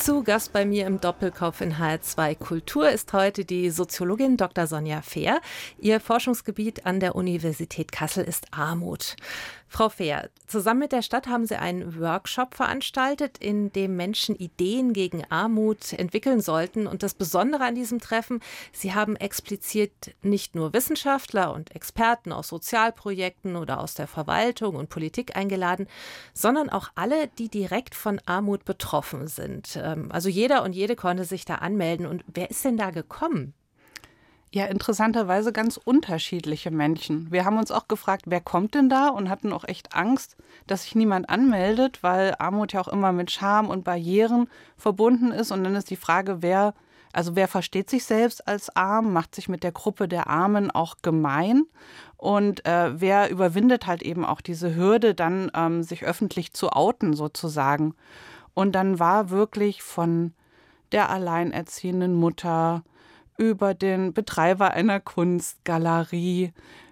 Zu Gast bei mir im Doppelkopf in HR2 Kultur ist heute die Soziologin Dr. Sonja Fehr. Ihr Forschungsgebiet an der Universität Kassel ist Armut. Frau Fehr, zusammen mit der Stadt haben Sie einen Workshop veranstaltet, in dem Menschen Ideen gegen Armut entwickeln sollten. Und das Besondere an diesem Treffen, Sie haben explizit nicht nur Wissenschaftler und Experten aus Sozialprojekten oder aus der Verwaltung und Politik eingeladen, sondern auch alle, die direkt von Armut betroffen sind. Also jeder und jede konnte sich da anmelden. Und wer ist denn da gekommen? Ja, interessanterweise ganz unterschiedliche Menschen. Wir haben uns auch gefragt, wer kommt denn da, und hatten auch echt Angst, dass sich niemand anmeldet, weil Armut ja auch immer mit Scham und Barrieren verbunden ist. Und dann ist die Frage, wer versteht sich selbst als arm, macht sich mit der Gruppe der Armen auch gemein, und wer überwindet halt eben auch diese Hürde, dann sich öffentlich zu outen sozusagen. Und dann war wirklich von der alleinerziehenden Mutter über den Betreiber einer Kunstgalerie,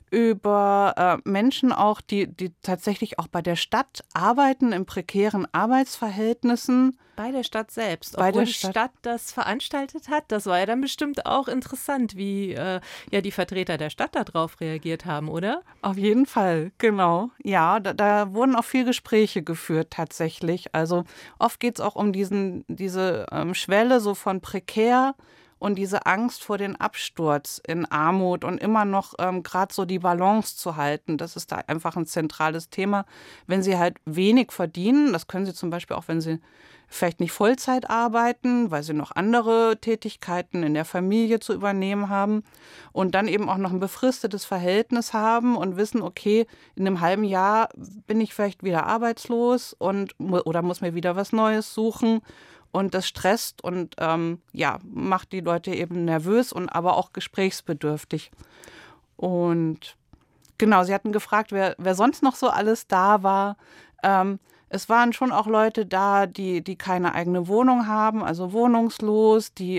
über Menschen auch, die tatsächlich auch bei der Stadt arbeiten, in prekären Arbeitsverhältnissen. Bei der Stadt selbst, obwohl die Stadt das veranstaltet hat. Das war ja dann bestimmt auch interessant, wie die Vertreter der Stadt darauf reagiert haben, oder? Auf jeden Fall, genau. Ja, da wurden auch viele Gespräche geführt tatsächlich. Also oft geht es auch um diese Schwelle so von prekär und diese Angst vor dem Absturz in Armut und immer noch gerade so die Balance zu halten. Das ist da einfach ein zentrales Thema. Wenn Sie halt wenig verdienen, das können Sie zum Beispiel auch, wenn Sie vielleicht nicht Vollzeit arbeiten, weil Sie noch andere Tätigkeiten in der Familie zu übernehmen haben und dann eben auch noch ein befristetes Verhältnis haben und wissen, okay, in einem halben Jahr bin ich vielleicht wieder arbeitslos oder muss mir wieder was Neues suchen. Und das stresst und macht die Leute eben nervös und aber auch gesprächsbedürftig. Und genau, Sie hatten gefragt, wer sonst noch so alles da war. Es waren schon auch Leute da, die keine eigene Wohnung haben, also wohnungslos, die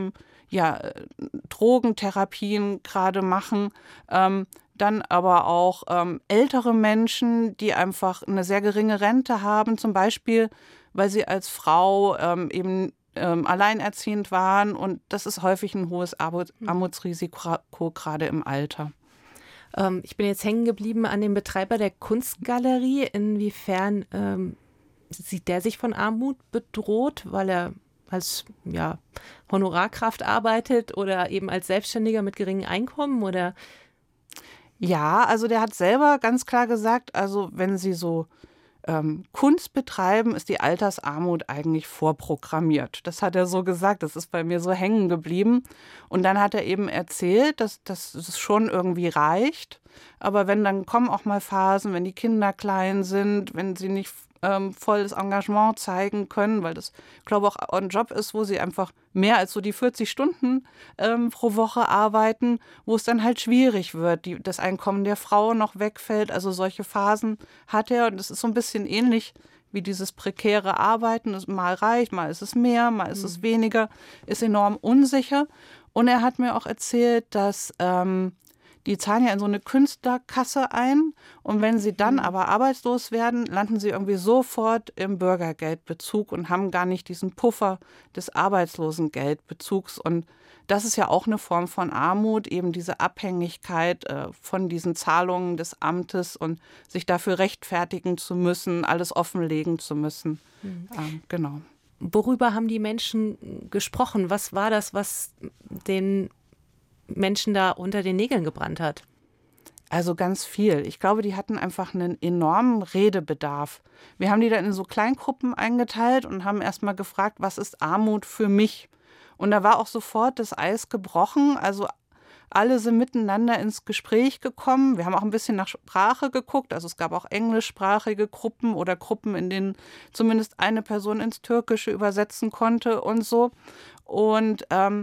Drogentherapien gerade machen. Dann aber auch ältere Menschen, die einfach eine sehr geringe Rente haben, zum Beispiel, weil sie als Frau alleinerziehend waren. Und das ist häufig ein hohes Armutsrisiko, gerade im Alter. Ich bin jetzt hängen geblieben an dem Betreiber der Kunstgalerie. Inwiefern sieht der sich von Armut bedroht, weil er als Honorarkraft arbeitet oder eben als Selbstständiger mit geringem Einkommen, oder? Ja, also der hat selber ganz klar gesagt, also wenn Sie so Kunst betreiben, ist die Altersarmut eigentlich vorprogrammiert. Das hat er so gesagt, das ist bei mir so hängen geblieben. Und dann hat er eben erzählt, dass es schon irgendwie reicht. Aber dann kommen auch mal Phasen, wenn die Kinder klein sind, wenn sie nicht volles Engagement zeigen können, weil das, glaube ich, auch ein Job ist, wo sie einfach mehr als so die 40 Stunden pro Woche arbeiten, wo es dann halt schwierig wird, das Einkommen der Frau noch wegfällt. Also solche Phasen hat er, und es ist so ein bisschen ähnlich wie dieses prekäre Arbeiten. Mal reicht, mal ist es mehr, mal ist es weniger, ist enorm unsicher. Und er hat mir auch erzählt, dass die zahlen ja in so eine Künstlerkasse ein, und wenn sie dann aber arbeitslos werden, landen sie irgendwie sofort im Bürgergeldbezug und haben gar nicht diesen Puffer des Arbeitslosengeldbezugs. Und das ist ja auch eine Form von Armut, eben diese Abhängigkeit von diesen Zahlungen des Amtes und sich dafür rechtfertigen zu müssen, alles offenlegen zu müssen. Genau. Worüber haben die Menschen gesprochen? Was war das, was den Menschen da unter den Nägeln gebrannt hat? Also ganz viel. Ich glaube, die hatten einfach einen enormen Redebedarf. Wir haben die dann in so Kleingruppen eingeteilt und haben erstmal gefragt, was ist Armut für mich? Und da war auch sofort das Eis gebrochen. Also alle sind miteinander ins Gespräch gekommen. Wir haben auch ein bisschen nach Sprache geguckt. Also es gab auch englischsprachige Gruppen oder Gruppen, in denen zumindest eine Person ins Türkische übersetzen konnte und so. Und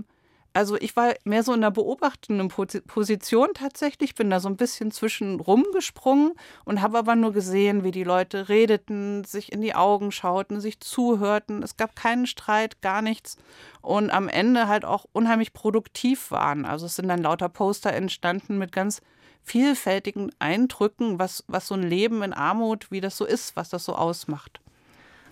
also ich war mehr so in einer beobachtenden Position tatsächlich, bin da so ein bisschen zwischen rumgesprungen und habe aber nur gesehen, wie die Leute redeten, sich in die Augen schauten, sich zuhörten. Es gab keinen Streit, gar nichts, und am Ende halt auch unheimlich produktiv waren. Also es sind dann lauter Poster entstanden mit ganz vielfältigen Eindrücken, was so ein Leben in Armut, wie das so ist, was das so ausmacht.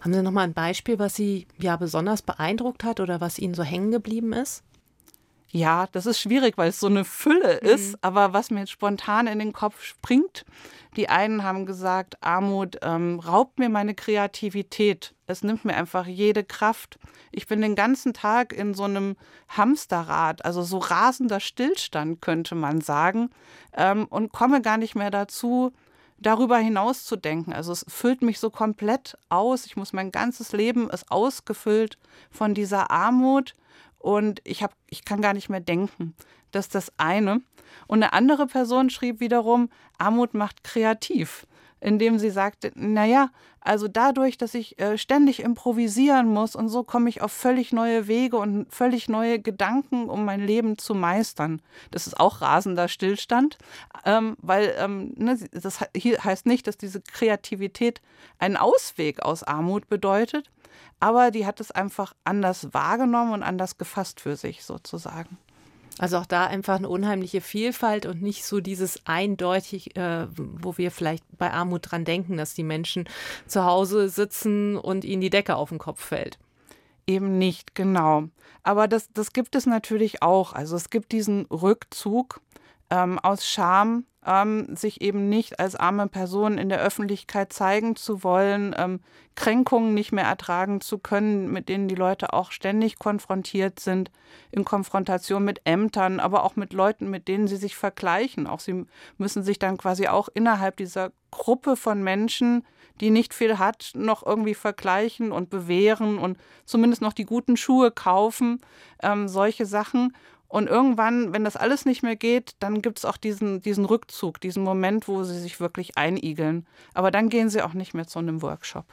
Haben Sie noch mal ein Beispiel, was Sie ja besonders beeindruckt hat oder was Ihnen so hängen geblieben ist? Ja, das ist schwierig, weil es so eine Fülle ist, aber was mir jetzt spontan in den Kopf springt, die einen haben gesagt, Armut raubt mir meine Kreativität. Es nimmt mir einfach jede Kraft. Ich bin den ganzen Tag in so einem Hamsterrad, also so rasender Stillstand, könnte man sagen, und komme gar nicht mehr dazu, darüber hinaus zu denken. Also es füllt mich so komplett aus. Ich muss mein ganzes Leben ist ausgefüllt von dieser Armut. Und ich kann gar nicht mehr denken. Das ist das eine. Und eine andere Person schrieb wiederum, Armut macht kreativ, indem sie sagte, naja, also dadurch, dass ich ständig improvisieren muss und so komme ich auf völlig neue Wege und völlig neue Gedanken, um mein Leben zu meistern. Das ist auch rasender Stillstand, weil das hier heißt nicht, dass diese Kreativität einen Ausweg aus Armut bedeutet, aber die hat es einfach anders wahrgenommen und anders gefasst für sich sozusagen. Also auch da einfach eine unheimliche Vielfalt und nicht so dieses eindeutig, wo wir vielleicht bei Armut dran denken, dass die Menschen zu Hause sitzen und ihnen die Decke auf den Kopf fällt. Eben nicht, genau. Aber das gibt es natürlich auch. Also es gibt diesen Rückzug aus Scham, sich eben nicht als arme Person in der Öffentlichkeit zeigen zu wollen, Kränkungen nicht mehr ertragen zu können, mit denen die Leute auch ständig konfrontiert sind, in Konfrontation mit Ämtern, aber auch mit Leuten, mit denen sie sich vergleichen. Auch sie müssen sich dann quasi auch innerhalb dieser Gruppe von Menschen, die nicht viel hat, noch irgendwie vergleichen und bewähren und zumindest noch die guten Schuhe kaufen, solche Sachen. Und irgendwann, wenn das alles nicht mehr geht, dann gibt es auch diesen Rückzug, diesen Moment, wo sie sich wirklich einigeln. Aber dann gehen sie auch nicht mehr zu einem Workshop.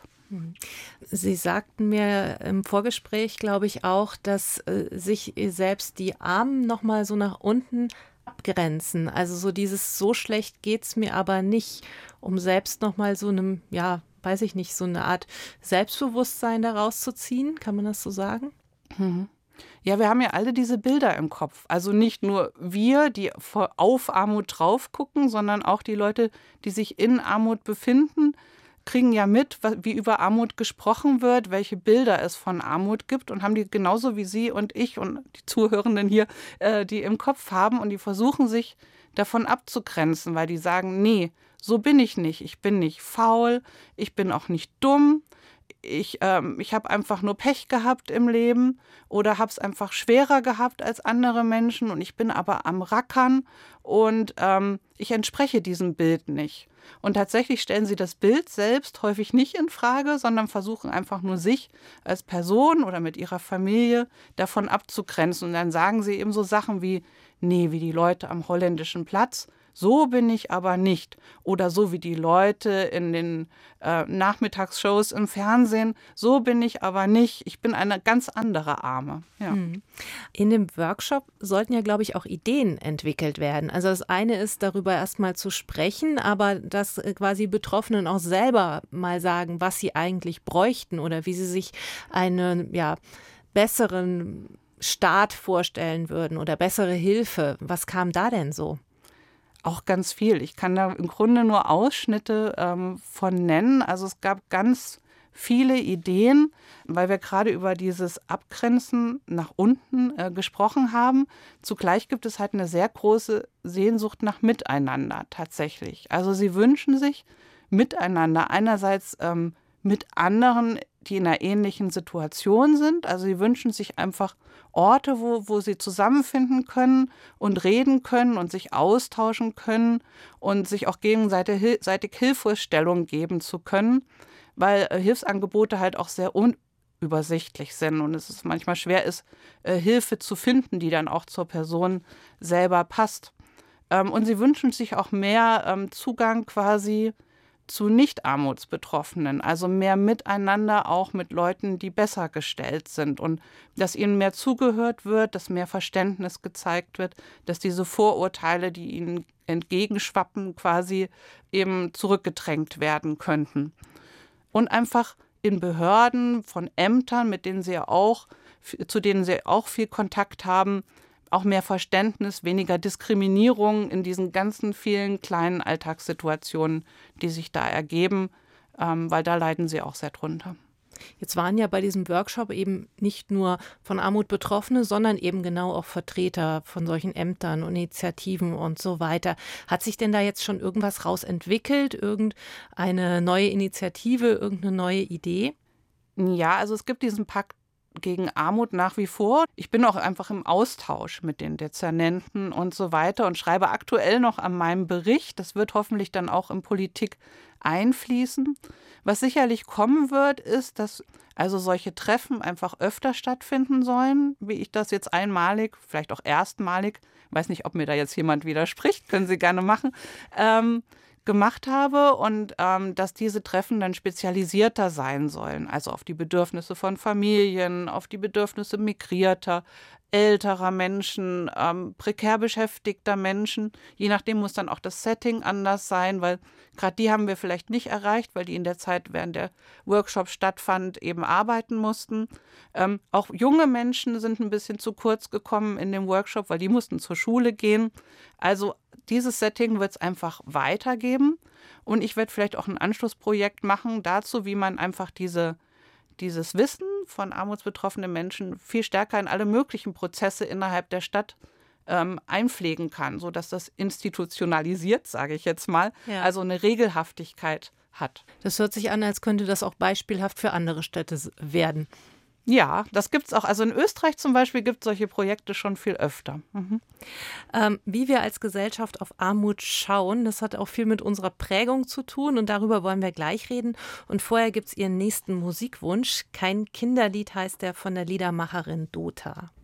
Sie sagten mir im Vorgespräch, glaube ich, auch, dass sich selbst die Armen noch mal so nach unten abgrenzen. Also so dieses so schlecht geht's mir aber nicht, um selbst noch mal so einem, ja, weiß ich nicht, so eine Art Selbstbewusstsein daraus zu ziehen. Kann man das so sagen? Mhm. Ja, wir haben ja alle diese Bilder im Kopf. Also nicht nur wir, die auf Armut drauf gucken, sondern auch die Leute, die sich in Armut befinden, kriegen ja mit, wie über Armut gesprochen wird, welche Bilder es von Armut gibt und haben die genauso wie Sie und ich und die Zuhörenden hier, die im Kopf haben und die versuchen sich davon abzugrenzen, weil die sagen, nee, so bin ich nicht. Ich bin nicht faul, ich bin auch nicht dumm. Ich habe einfach nur Pech gehabt im Leben oder habe es einfach schwerer gehabt als andere Menschen und ich bin aber am Rackern und ich entspreche diesem Bild nicht. Und tatsächlich stellen sie das Bild selbst häufig nicht in Frage, sondern versuchen einfach nur sich als Person oder mit ihrer Familie davon abzugrenzen. Und dann sagen sie eben so Sachen wie, nee, wie die Leute am Holländischen Platz. So bin ich aber nicht. Oder so wie die Leute in den Nachmittagsshows im Fernsehen. So bin ich aber nicht. Ich bin eine ganz andere Arme. Ja. In dem Workshop sollten ja, glaube ich, auch Ideen entwickelt werden. Also das eine ist, darüber erstmal zu sprechen, aber dass quasi Betroffenen auch selber mal sagen, was sie eigentlich bräuchten oder wie sie sich einen besseren Staat vorstellen würden oder bessere Hilfe. Was kam da denn so? Auch ganz viel. Ich kann da im Grunde nur Ausschnitte von nennen. Also es gab ganz viele Ideen, weil wir gerade über dieses Abgrenzen nach unten gesprochen haben. Zugleich gibt es halt eine sehr große Sehnsucht nach Miteinander tatsächlich. Also sie wünschen sich Miteinander. Einerseits mit anderen, die in einer ähnlichen Situation sind. Also sie wünschen sich einfach Orte, wo sie zusammenfinden können und reden können und sich austauschen können und sich auch gegenseitig Hilfestellung geben zu können, weil Hilfsangebote halt auch sehr unübersichtlich sind und es manchmal schwer ist, Hilfe zu finden, die dann auch zur Person selber passt. Und sie wünschen sich auch mehr Zugang quasi zu Nicht-Armutsbetroffenen, also mehr Miteinander auch mit Leuten, die besser gestellt sind und dass ihnen mehr zugehört wird, dass mehr Verständnis gezeigt wird, dass diese Vorurteile, die ihnen entgegenschwappen, quasi eben zurückgedrängt werden könnten. Und einfach in Behörden, von Ämtern, zu denen sie auch viel Kontakt haben, auch mehr Verständnis, weniger Diskriminierung in diesen ganzen vielen kleinen Alltagssituationen, die sich da ergeben, weil da leiden sie auch sehr drunter. Jetzt waren ja bei diesem Workshop eben nicht nur von Armut Betroffene, sondern eben genau auch Vertreter von solchen Ämtern, Initiativen und so weiter. Hat sich denn da jetzt schon irgendwas rausentwickelt? Irgendeine neue Initiative, irgendeine neue Idee? Ja, also es gibt diesen Pakt gegen Armut nach wie vor. Ich bin auch einfach im Austausch mit den Dezernenten und so weiter und schreibe aktuell noch an meinem Bericht. Das wird hoffentlich dann auch in Politik einfließen. Was sicherlich kommen wird, ist, dass also solche Treffen einfach öfter stattfinden sollen, wie ich das jetzt einmalig, vielleicht auch erstmalig, weiß nicht, ob mir da jetzt jemand widerspricht, können Sie gerne machen, gemacht habe und dass diese Treffen dann spezialisierter sein sollen, also auf die Bedürfnisse von Familien, auf die Bedürfnisse migrierter, älterer Menschen, prekär beschäftigter Menschen. Je nachdem muss dann auch das Setting anders sein, weil gerade die haben wir vielleicht nicht erreicht, weil die in der Zeit, während der Workshop stattfand, eben arbeiten mussten. Auch junge Menschen sind ein bisschen zu kurz gekommen in dem Workshop, weil die mussten zur Schule gehen. Also dieses Setting wird es einfach weitergeben und ich werde vielleicht auch ein Anschlussprojekt machen dazu, wie man einfach dieses Wissen von armutsbetroffenen Menschen viel stärker in alle möglichen Prozesse innerhalb der Stadt einpflegen kann, sodass das institutionalisiert, sage ich jetzt mal, also eine Regelhaftigkeit hat. Das hört sich an, als könnte das auch beispielhaft für andere Städte werden. Ja, das gibt es auch. Also in Österreich zum Beispiel gibt es solche Projekte schon viel öfter. Wie wir als Gesellschaft auf Armut schauen, das hat auch viel mit unserer Prägung zu tun und darüber wollen wir gleich reden. Und vorher gibt es Ihren nächsten Musikwunsch. Kein Kinderlied heißt der von der Liedermacherin Dota.